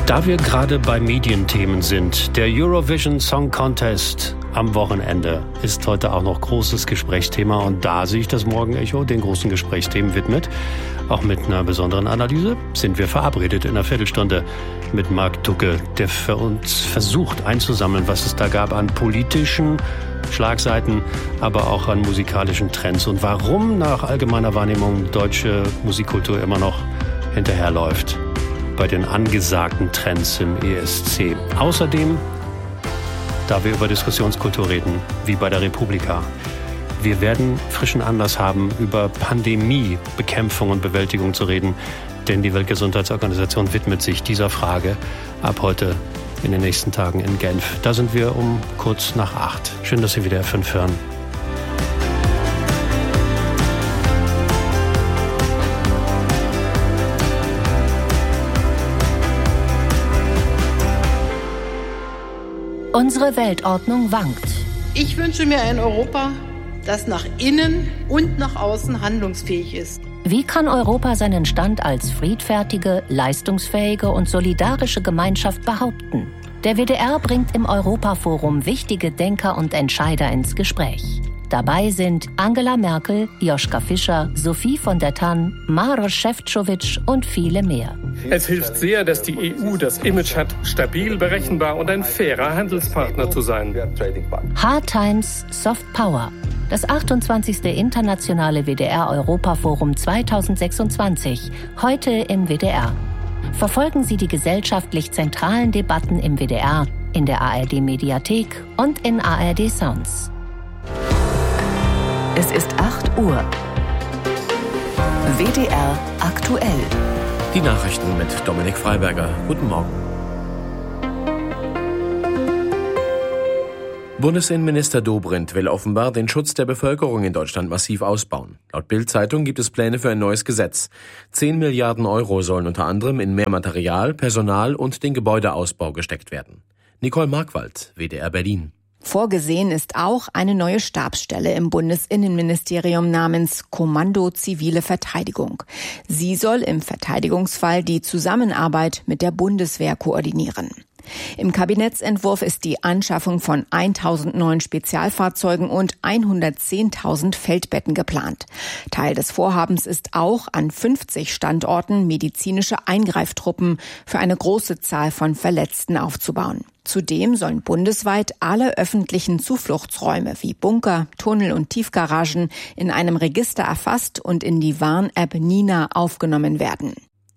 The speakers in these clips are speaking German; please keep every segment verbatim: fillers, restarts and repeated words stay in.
Da wir gerade bei Medienthemen sind, der Eurovision Song Contest am Wochenende ist heute auch noch großes Gesprächsthema und da sich das Morgenecho den großen Gesprächsthemen widmet, auch mit einer besonderen Analyse, sind wir verabredet in einer Viertelstunde mit Marc Tucke, der für uns versucht einzusammeln, was es da gab an politischen Schlagseiten, aber auch an musikalischen Trends und warum nach allgemeiner Wahrnehmung deutsche Musikkultur immer noch hinterherläuft bei den angesagten Trends im E S C. Außerdem, da wir über Diskussionskultur reden, wie bei der Republika, wir werden frischen Anlass haben, über Pandemie, Bekämpfung und Bewältigung zu reden, denn die Weltgesundheitsorganisation widmet sich dieser Frage ab heute in den nächsten Tagen in Genf. Da sind wir um kurz nach acht. Schön, dass Sie wieder F fünf hören. Unsere Weltordnung wankt. Ich wünsche mir ein Europa, das nach innen und nach außen handlungsfähig ist. Wie kann Europa seinen Stand als friedfertige, leistungsfähige und solidarische Gemeinschaft behaupten? Der W D R bringt im Europaforum wichtige Denker und Entscheider ins Gespräch. Dabei sind Angela Merkel, Joschka Fischer, Sophie von der Tann, Maroš Šefčovič und viele mehr. Es hilft sehr, dass die E U das Image hat, stabil, berechenbar und ein fairer Handelspartner zu sein. Hard Times, Soft Power. Das achtundzwanzigste Internationale W D R-Europaforum zweitausendsechsundzwanzig. Heute im W D R. Verfolgen Sie die gesellschaftlich zentralen Debatten im W D R, in der A R D-Mediathek und in A R D Sounds. Es ist acht Uhr. W D R aktuell. Die Nachrichten mit Dominik Freiberger. Guten Morgen. Bundesinnenminister Dobrindt will offenbar den Schutz der Bevölkerung in Deutschland massiv ausbauen. Laut Bild-Zeitung gibt es Pläne für ein neues Gesetz. Zehn Milliarden Euro sollen unter anderem in mehr Material, Personal und den Gebäudeausbau gesteckt werden. Nicole Markwald, W D R Berlin. Vorgesehen ist auch eine neue Stabsstelle im Bundesinnenministerium namens Kommando Zivile Verteidigung. Sie soll im Verteidigungsfall die Zusammenarbeit mit der Bundeswehr koordinieren. Im Kabinettsentwurf ist die Anschaffung von tausend neuen Spezialfahrzeugen und hundertzehntausend Feldbetten geplant. Teil des Vorhabens ist auch, an fünfzig Standorten medizinische Eingreiftruppen für eine große Zahl von Verletzten aufzubauen. Zudem sollen bundesweit alle öffentlichen Zufluchtsräume wie Bunker, Tunnel und Tiefgaragen in einem Register erfasst und in die Warn-App Nina aufgenommen werden.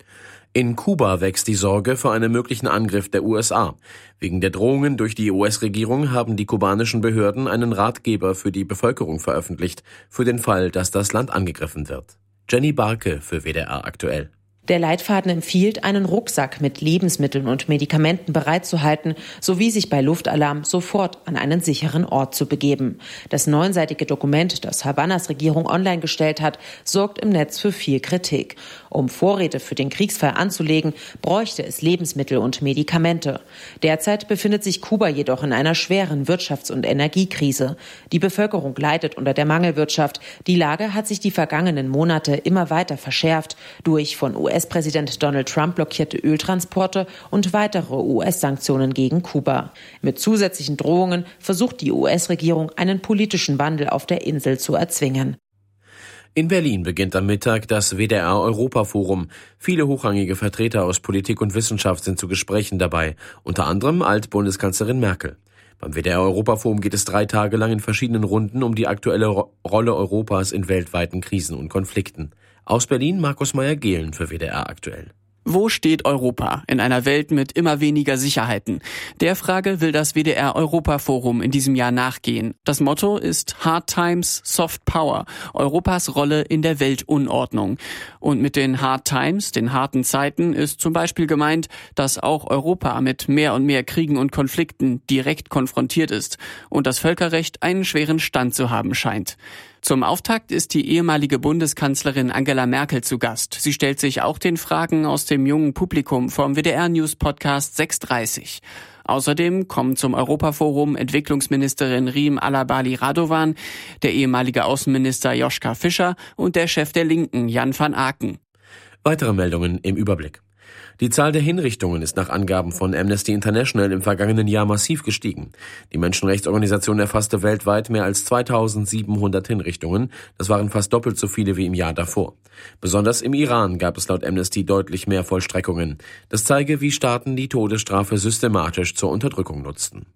In Kuba wächst die Sorge vor einem möglichen Angriff der U S A. Wegen der Drohungen durch die U S-Regierung haben die kubanischen Behörden einen Ratgeber für die Bevölkerung veröffentlicht, für den Fall, dass das Land angegriffen wird. Jenny Barke für W D R aktuell. Der Leitfaden empfiehlt, einen Rucksack mit Lebensmitteln und Medikamenten bereitzuhalten, sowie sich bei Luftalarm sofort an einen sicheren Ort zu begeben. Das neunseitige Dokument, das Havanas Regierung online gestellt hat, sorgt im Netz für viel Kritik. Um Vorräte für den Kriegsfall anzulegen, bräuchte es Lebensmittel und Medikamente. Derzeit befindet sich Kuba jedoch in einer schweren Wirtschafts- und Energiekrise. Die Bevölkerung leidet unter der Mangelwirtschaft. Die Lage hat sich die vergangenen Monate immer weiter verschärft durch von U S-Präsident Donald Trump blockierte Öltransporte und weitere U S-Sanktionen gegen Kuba. Mit zusätzlichen Drohungen versucht die U S-Regierung, einen politischen Wandel auf der Insel zu erzwingen. In Berlin beginnt am Mittag das W D R-Europaforum. Viele hochrangige Vertreter aus Politik und Wissenschaft sind zu Gesprächen dabei, unter anderem Altbundeskanzlerin Merkel. Beim W D R-Europaforum geht es drei Tage lang in verschiedenen Runden um die aktuelle Ro- Rolle Europas in weltweiten Krisen und Konflikten. Aus Berlin Markus Meyer-Gehlen für W D R aktuell. Wo steht Europa in einer Welt mit immer weniger Sicherheiten? Der Frage will das W D R-Europaforum in diesem Jahr nachgehen. Das Motto ist Hard Times, Soft Power, Europas Rolle in der Weltunordnung. Und mit den Hard Times, den harten Zeiten, ist zum Beispiel gemeint, dass auch Europa mit mehr und mehr Kriegen und Konflikten direkt konfrontiert ist und das Völkerrecht einen schweren Stand zu haben scheint. Zum Auftakt ist die ehemalige Bundeskanzlerin Angela Merkel zu Gast. Sie stellt sich auch den Fragen aus dem jungen Publikum vom W D R-News-Podcast sechs Uhr dreißig. Außerdem kommen zum Europaforum Entwicklungsministerin Riem Alabali Radovan, der ehemalige Außenminister Joschka Fischer und der Chef der Linken Jan van Aken. Weitere Meldungen im Überblick. Die Zahl der Hinrichtungen ist nach Angaben von Amnesty International im vergangenen Jahr massiv gestiegen. Die Menschenrechtsorganisation erfasste weltweit mehr als zweitausendsiebenhundert Hinrichtungen. Das waren fast doppelt so viele wie im Jahr davor. Besonders im Iran gab es laut Amnesty deutlich mehr Vollstreckungen. Das zeige, wie Staaten die Todesstrafe systematisch zur Unterdrückung nutzten.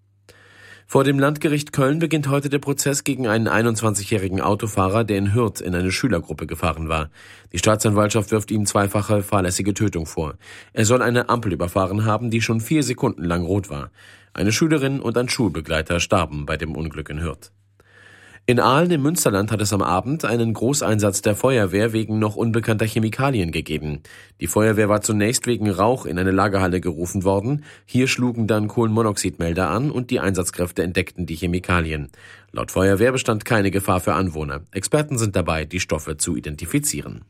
Vor dem Landgericht Köln beginnt heute der Prozess gegen einen einundzwanzigjährigen Autofahrer, der in Hürth in eine Schülergruppe gefahren war. Die Staatsanwaltschaft wirft ihm zweifache fahrlässige Tötung vor. Er soll eine Ampel überfahren haben, die schon vier Sekunden lang rot war. Eine Schülerin und ein Schulbegleiter starben bei dem Unglück in Hürth. In Aalen im Münsterland hat es am Abend einen Großeinsatz der Feuerwehr wegen noch unbekannter Chemikalien gegeben. Die Feuerwehr war zunächst wegen Rauch in eine Lagerhalle gerufen worden. Hier schlugen dann Kohlenmonoxidmelder an und die Einsatzkräfte entdeckten die Chemikalien. Laut Feuerwehr bestand keine Gefahr für Anwohner. Experten sind dabei, die Stoffe zu identifizieren.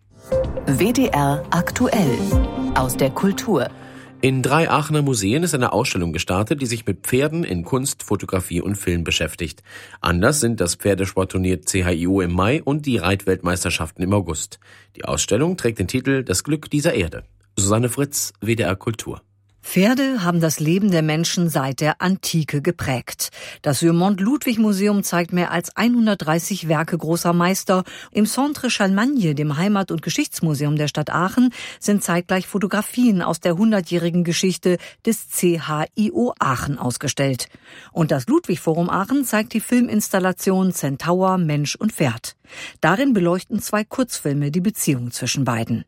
W D R aktuell aus der Kultur. In drei Aachener Museen ist eine Ausstellung gestartet, die sich mit Pferden in Kunst, Fotografie und Film beschäftigt. Anlass sind das Pferdesportturnier C H I O im Mai und die Reitweltmeisterschaften im August. Die Ausstellung trägt den Titel Das Glück dieser Erde. Susanne Fritz, W D R Kultur. Pferde haben das Leben der Menschen seit der Antike geprägt. Das Würmont-Ludwig-Museum zeigt mehr als hundertdreißig Werke großer Meister. Im Centre Chalmagne, dem Heimat- und Geschichtsmuseum der Stadt Aachen, sind zeitgleich Fotografien aus der hundertjährigen Geschichte des C H I O Aachen ausgestellt. Und das Ludwig-Forum Aachen zeigt die Filminstallation Centaur, Mensch und Pferd. Darin beleuchten zwei Kurzfilme die Beziehung zwischen beiden.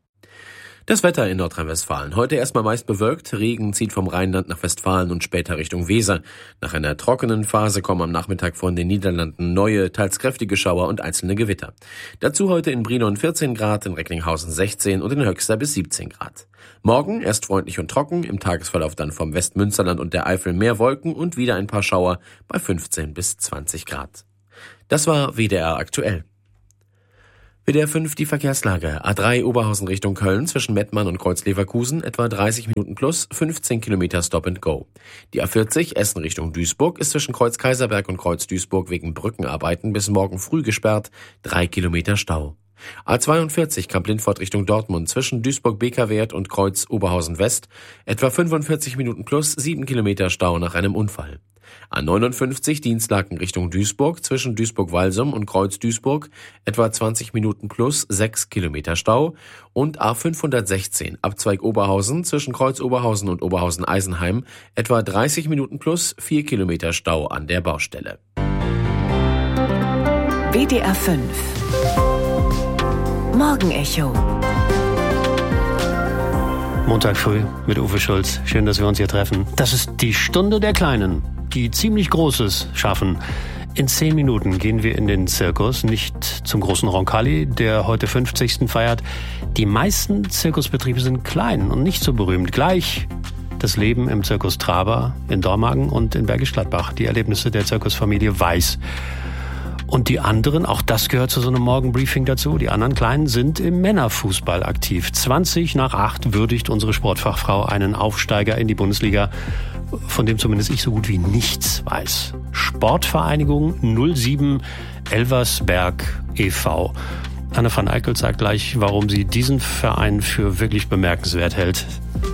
Das Wetter in Nordrhein-Westfalen. Heute erstmal meist bewölkt. Regen zieht vom Rheinland nach Westfalen und später Richtung Weser. Nach einer trockenen Phase kommen am Nachmittag von den Niederlanden neue, teils kräftige Schauer und einzelne Gewitter. Dazu heute in Brilon vierzehn Grad, in Recklinghausen sechzehn und in Höxter bis siebzehn Grad. Morgen erst freundlich und trocken, im Tagesverlauf dann vom Westmünsterland und der Eifel mehr Wolken und wieder ein paar Schauer bei fünfzehn bis zwanzig Grad. Das war W D R aktuell. W D R fünf die Verkehrslage. A drei Oberhausen Richtung Köln zwischen Mettmann und Kreuz-Leverkusen etwa dreißig Minuten plus, fünfzehn Kilometer Stop and Go. Die A vierzig Essen Richtung Duisburg ist zwischen Kreuz-Kaiserberg und Kreuz-Duisburg wegen Brückenarbeiten bis morgen früh gesperrt, drei Kilometer Stau. A zweiundvierzig Kamp-Lindfort Richtung Dortmund zwischen Duisburg-Bekerwert und Kreuz-Oberhausen West etwa fünfundvierzig Minuten plus, sieben Kilometer Stau nach einem Unfall. A neunundfünfzig Dienstlaken Richtung Duisburg zwischen Duisburg-Walsum und Kreuz-Duisburg etwa zwanzig Minuten plus, sechs Kilometer Stau. Und A fünfhundertsechzehn Abzweig Oberhausen zwischen Kreuz-Oberhausen und Oberhausen-Eisenheim etwa dreißig Minuten plus, vier Kilometer Stau an der Baustelle. W D R fünf Morgenecho. Montag früh mit Uwe Schulz. Schön, dass wir uns hier treffen. Das ist die Stunde der Kleinen, die ziemlich Großes schaffen. In zehn Minuten gehen wir in den Zirkus, nicht zum großen Roncalli, der heute fünfzigsten feiert. Die meisten Zirkusbetriebe sind klein und nicht so berühmt. Gleich das Leben im Zirkus Traber in Dormagen und in Bergisch Gladbach. Die Erlebnisse der Zirkusfamilie Weiß. Und die anderen, auch das gehört zu so einem Morgenbriefing dazu, die anderen Kleinen sind im Männerfußball aktiv. zwanzig nach acht würdigt unsere Sportfachfrau einen Aufsteiger in die Bundesliga, von dem zumindest ich so gut wie nichts weiß. Sportvereinigung null sieben Elversberg e V Anne van Eickel sagt gleich, warum sie diesen Verein für wirklich bemerkenswert hält.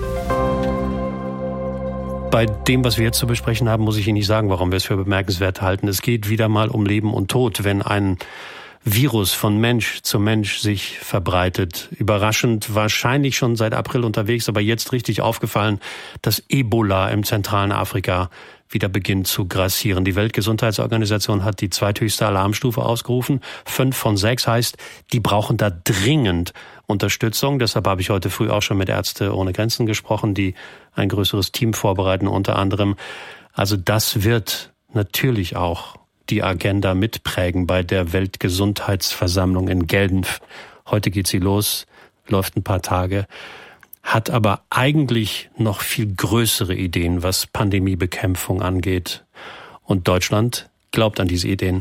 Bei dem, was wir jetzt zu besprechen haben, muss ich Ihnen nicht sagen, warum wir es für bemerkenswert halten. Es geht wieder mal um Leben und Tod, wenn ein Virus von Mensch zu Mensch sich verbreitet. Überraschend, wahrscheinlich schon seit April unterwegs, aber jetzt richtig aufgefallen, dass Ebola im zentralen Afrika wieder beginnt zu grassieren. Die Weltgesundheitsorganisation hat die zweithöchste Alarmstufe ausgerufen. Fünf von sechs heißt, die brauchen da dringend Unterstützung. Deshalb habe ich heute früh auch schon mit Ärzte ohne Grenzen gesprochen, die ein größeres Team vorbereiten unter anderem. Also das wird natürlich auch die Agenda mitprägen bei der Weltgesundheitsversammlung in Genf. Heute geht sie los, läuft ein paar Tage, hat aber eigentlich noch viel größere Ideen, was Pandemiebekämpfung angeht. Und Deutschland glaubt an diese Ideen.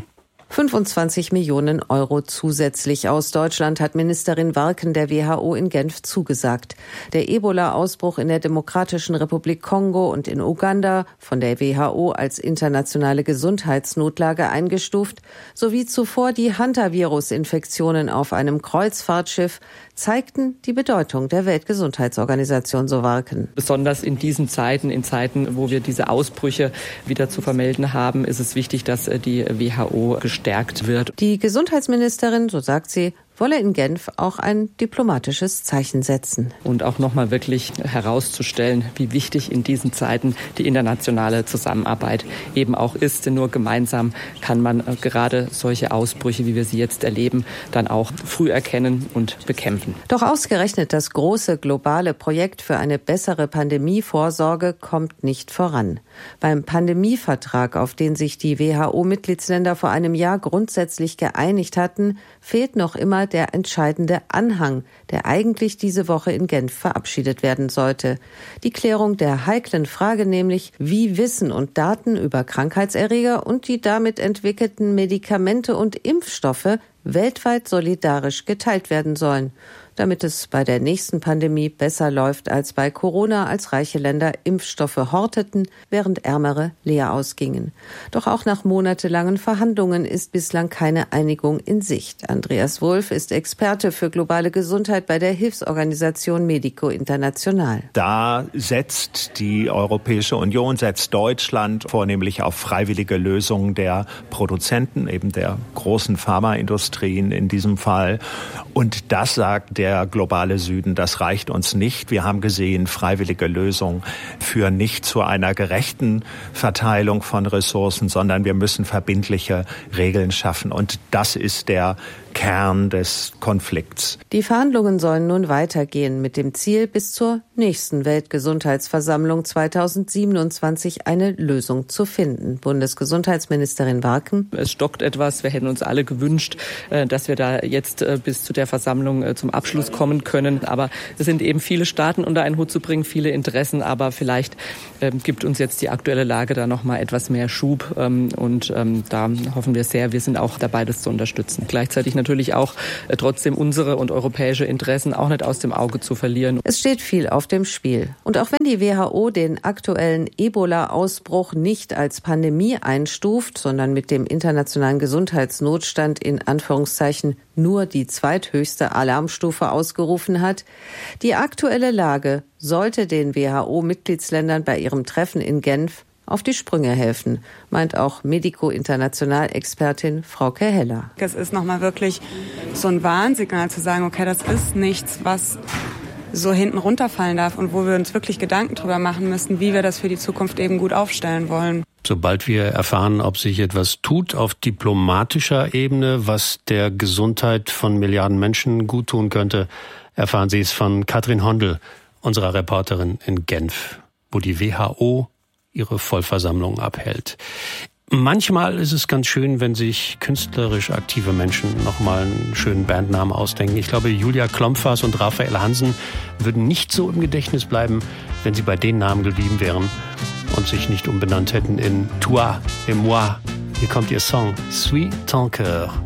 fünfundzwanzig Millionen Euro zusätzlich aus Deutschland hat Ministerin Warken der W H O in Genf zugesagt. Der Ebola-Ausbruch in der Demokratischen Republik Kongo und in Uganda, von der W H O als internationale Gesundheitsnotlage eingestuft, sowie zuvor die Hantavirus-Infektionen auf einem Kreuzfahrtschiff, zeigten die Bedeutung der Weltgesundheitsorganisation, so Warken. Besonders in diesen Zeiten, in Zeiten, wo wir diese Ausbrüche wieder zu vermelden haben, ist es wichtig, dass die W H O gestärkt wird. Die Gesundheitsministerin, so sagt sie, wolle in Genf auch ein diplomatisches Zeichen setzen. Und auch nochmal wirklich herauszustellen, wie wichtig in diesen Zeiten die internationale Zusammenarbeit eben auch ist. Denn nur gemeinsam kann man gerade solche Ausbrüche, wie wir sie jetzt erleben, dann auch früh erkennen und bekämpfen. Doch ausgerechnet das große globale Projekt für eine bessere Pandemievorsorge kommt nicht voran. Beim Pandemievertrag, auf den sich die W H O-Mitgliedsländer vor einem Jahr grundsätzlich geeinigt hatten, fehlt noch immer der entscheidende Anhang, der eigentlich diese Woche in Genf verabschiedet werden sollte. Die Klärung der heiklen Frage nämlich, wie Wissen und Daten über Krankheitserreger und die damit entwickelten Medikamente und Impfstoffe weltweit solidarisch geteilt werden sollen, damit es bei der nächsten Pandemie besser läuft als bei Corona, als reiche Länder Impfstoffe horteten, während ärmere leer ausgingen. Doch auch nach monatelangen Verhandlungen ist bislang keine Einigung in Sicht. Andreas Wulff ist Experte für globale Gesundheit bei der Hilfsorganisation Medico International. Da setzt die Europäische Union, setzt Deutschland vornehmlich auf freiwillige Lösungen der Produzenten, eben der großen Pharmaindustrien in diesem Fall. Und das sagt der Der globale Süden, das reicht uns nicht. Wir haben gesehen, freiwillige Lösungen führen nicht zu einer gerechten Verteilung von Ressourcen, sondern wir müssen verbindliche Regeln schaffen. Und das ist der Kern des Konflikts. Die Verhandlungen sollen nun weitergehen mit dem Ziel, bis zur nächsten Weltgesundheitsversammlung zweitausendsiebenundzwanzig eine Lösung zu finden. Bundesgesundheitsministerin Warken. Es stockt etwas. Wir hätten uns alle gewünscht, dass wir da jetzt bis zu der Versammlung zum Abschluss kommen können. Aber es sind eben viele Staaten unter einen Hut zu bringen, viele Interessen. Aber vielleicht gibt uns jetzt die aktuelle Lage da noch mal etwas mehr Schub. Und da hoffen wir sehr, wir sind auch dabei, das zu unterstützen. Gleichzeitig natürlich auch äh, trotzdem unsere und europäische Interessen auch nicht aus dem Auge zu verlieren. Es steht viel auf dem Spiel. Und auch wenn die W H O den aktuellen Ebola-Ausbruch nicht als Pandemie einstuft, sondern mit dem internationalen Gesundheitsnotstand in Anführungszeichen nur die zweithöchste Alarmstufe ausgerufen hat, die aktuelle Lage sollte den W H O-Mitgliedsländern bei ihrem Treffen in Genf auf die Sprünge helfen, meint auch Medico International-Expertin Frauke Heller. Es ist nochmal wirklich so ein Warnsignal zu sagen, okay, das ist nichts, was so hinten runterfallen darf und wo wir uns wirklich Gedanken drüber machen müssen, wie wir das für die Zukunft eben gut aufstellen wollen. Sobald wir erfahren, ob sich etwas tut auf diplomatischer Ebene, was der Gesundheit von Milliarden Menschen guttun könnte, erfahren Sie es von Katrin Hondel, unserer Reporterin in Genf, wo die W H O ihre Vollversammlung abhält. Manchmal ist es ganz schön, wenn sich künstlerisch aktive Menschen nochmal einen schönen Bandnamen ausdenken. Ich glaube, Julia Klompfers und Raphael Hansen würden nicht so im Gedächtnis bleiben, wenn sie bei den Namen geblieben wären und sich nicht umbenannt hätten in Toi et Moi. Hier kommt ihr Song Suis ton cœur.